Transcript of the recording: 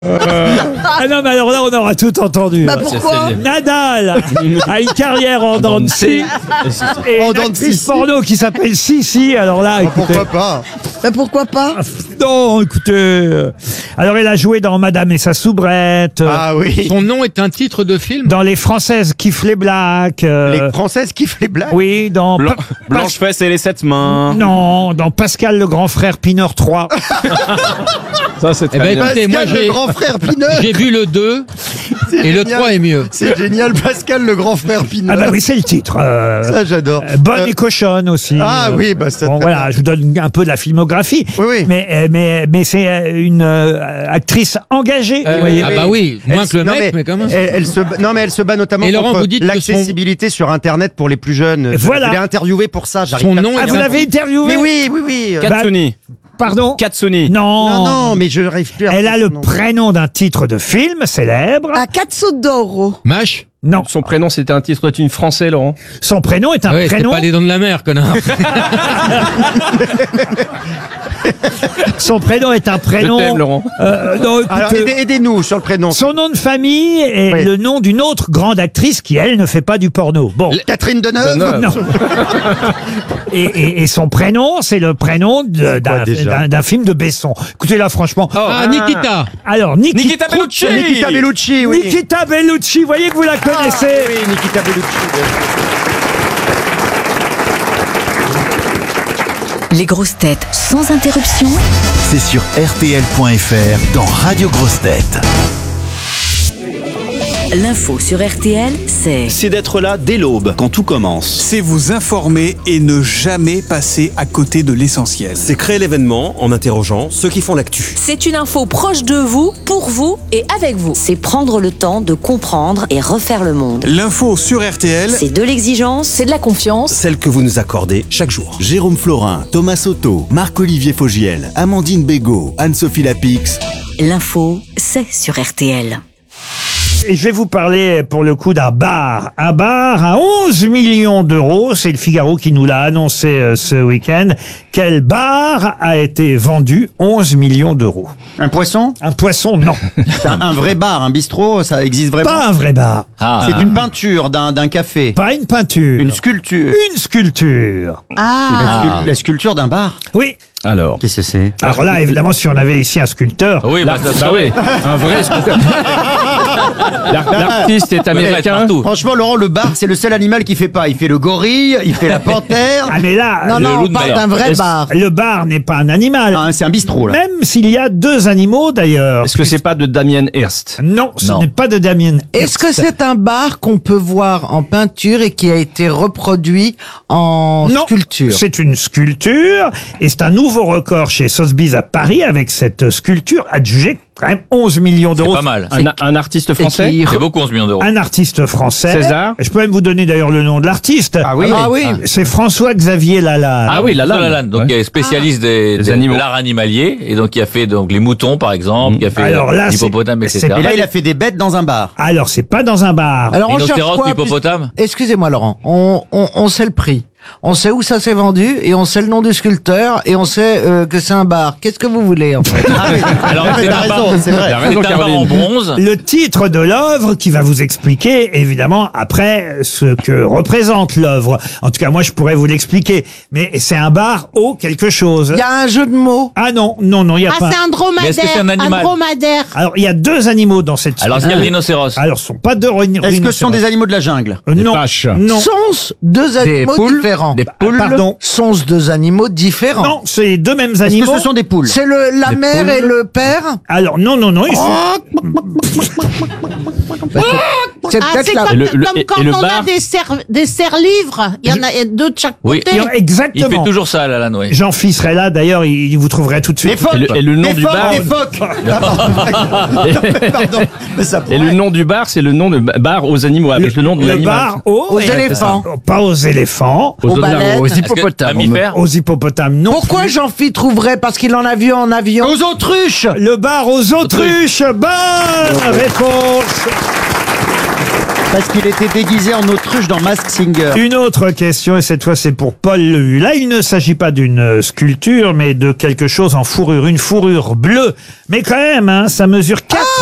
Ah non, mais alors là, on aura tout entendu. Bah pourquoi? Nadal a une carrière en dents de scie et une actrice porno qui s'appelle Sissi. Alors là, écoutez, Pourquoi pas? Bah pourquoi pas? non, écoutez. Alors, elle a joué dans Madame et sa soubrette, Ah oui. Son nom est un titre de film. dans Les Françaises kiffent les blacks. Les Françaises kiffent les blagues. Oui, dans Blanche-Fesse et les 7 mains. non, dans Pascal le grand frère Pineur 3. Ça, c'est Eh ben, écoutez, moi Pascal, le grand frère Pineur. j'ai vu le 2 et le génial. 3 est mieux. C'est génial, Pascal, le grand frère Pineur. Ah bah oui, c'est le titre. Ça, j'adore. Bonne et cochonne aussi. Ah oui, bah ça. Bon, très voilà, je vous donne un peu de la filmographie. Oui, oui. Mais c'est une actrice engagée. vous voyez. Ah bah oui, moins que le Non, mec, mais quand même. Elle se bat notamment Et Laurent, contre vous dites que l'accessibilité sur Internet pour les plus jeunes. Voilà. Je l'ai interviewé pour ça. j'arrive Son pas- nom Ah, est vous l'avez interviewée? Mais oui, oui, oui. Katsuni. Pardon? Katsuni. Non. Non, non, mais je n'arrive plus à... Elle a le Non. prénom d'un titre de film célèbre. À Cazzodoro. Mâche. Non. Son prénom, c'était un titre de film français, Laurent. Son prénom est un Ouais, c'est prénom. pas les dents de la mer, connard. Son prénom est un prénom. Je t'aime, Laurent. Non, écoutez, Alors, aidez-nous sur le prénom. son nom de famille est Oui. le nom d'une autre grande actrice qui, elle, ne fait pas du porno. Bon. Catherine Deneuve. Non. Et son prénom, c'est le prénom déjà d'un film de Besson. Écoutez, là, franchement. Ah, Nikita. Alors, Nikita Bellucci. Nikita Bellucci, oui. Nikita Bellucci, vous voyez que vous la connaissez. Oui, Nikita Bellucci. Les grosses têtes sans interruption. C'est sur RTL.fr dans Radio Grosses Têtes. L'info sur RTL, c'est d'être là dès l'aube, quand tout commence. C'est vous informer et ne jamais passer à côté de l'essentiel. C'est créer l'événement en interrogeant ceux qui font l'actu. C'est une info proche de vous, pour vous et avec vous. c'est prendre le temps de comprendre et refaire le monde. L'info sur RTL, C'est de l'exigence, C'est de la confiance. Celle que vous nous accordez chaque jour. Jérôme Florin, Thomas Soto, Marc-Olivier Fogiel, Amandine Bégaud, Anne-Sophie Lapix. l'info, c'est sur RTL. Et je vais vous parler pour le coup d'un bar. Un bar à 11 millions d'euros. C'est le Figaro qui nous l'a annoncé ce week-end. Quel bar a été vendu 11 millions d'euros? Un poisson? Un poisson, non. C'est un vrai bar, un bistrot, ça existe vraiment? Pas un vrai bar. C'est une peinture d'un café. Pas une peinture. Une sculpture. Une sculpture. La sculpture d'un bar? Oui. Alors. Qu'est-ce que c'est? Alors là, évidemment, si on avait ici un sculpteur. Oui, bah oui. Un vrai sculpteur. L'artiste est américain. Franchement, Laurent, le bar, c'est le seul animal qui fait pas. Il fait le gorille, il fait la panthère. Ah mais là, Non, non, on parle d'un vrai bar. le bar n'est pas un animal. Ah, c'est un bistrot, là. Même s'il y a deux animaux d'ailleurs. Est-ce que c'est pas de Damien Hirst? Non, ce n'est pas de Damien. Est-ce que c'est un bar qu'on peut voir en peinture et qui a été reproduit en Non, sculpture? c'est une sculpture et c'est un nouveau record chez Sotheby's à Paris avec cette sculpture adjugée quand même 11 millions d'euros. Pas mal. Un artiste français? C'est beaucoup 11 millions d'euros. Un artiste français. César. Je peux même vous donner d'ailleurs le nom de l'artiste. Ah oui. Ah oui. C'est François-Xavier Lalanne. Ah oui, Lalanne, donc il est spécialiste Des animaux. de l'art animalier et donc il a fait donc les moutons par exemple, il a fait Alors là, l'hippopotame, c'est- etc. Et là, il a fait des bêtes dans un bar. Alors c'est pas dans un bar. Alors on cherche Rhinocéros, quoi? hippopotame. Excusez-moi Laurent, on sait le prix. On sait où ça s'est vendu et on sait le nom du sculpteur et on sait que c'est un bar. Qu'est-ce que vous voulez en fait? Alors Ah, c'est t'as un bar, raison, c'est vrai. c'est un bar en bronze. Le titre de l'œuvre qui va vous expliquer, évidemment, après, ce que représente l'œuvre. En tout cas, moi, je pourrais vous l'expliquer. Mais c'est un bar au quelque chose. Il y a un jeu de mots. Ah non, il n'y a pas. c'est un dromadaire. Mais est-ce que c'est un animal dromadaire. Alors, il y a deux animaux dans cette Alors il y a le rhinocéros. Alors, ce sont pas deux Est-ce que ce sont des animaux de la jungle? Non. vaches. Non. Sont-ce deux animaux différents? Des poules. Pardon. Sont-ce deux animaux différents? Non, c'est les deux mêmes Est-ce animaux. que ce sont des poules? C'est la mère et le père? Alors, non, ils sont... C'est peut-être la... Et le bar. des serre-livres. Il y en a deux de chaque Oui. côté. Il fait Exactement. toujours ça Lalanne, oui. Jean-Phi serait là, d'ailleurs, il vous trouverait tout de suite. Les phoques. Et le nom Les du phoques, bar. les phoques. Pardon. Mais ça Et le nom du bar, c'est le nom de bar aux animaux, avec le nom de Le l'animal. bar aux éléphants. Pas aux éléphants. Aux baleines. aux Est-ce que- hippopotames. mammifères. Aux hippopotames, non. Pourquoi plus. Jean-Phi trouverait? Parce qu'il en a vu en avion. Aux autruches. Le bar aux autruches. Bonne réponse Parce qu'il était déguisé en autruche dans Mask Singer. Une autre question, et cette fois c'est pour Paul Lehu. Là, il ne s'agit pas d'une sculpture, mais de quelque chose en fourrure. Une fourrure bleue. Mais quand même, hein, ça mesure 4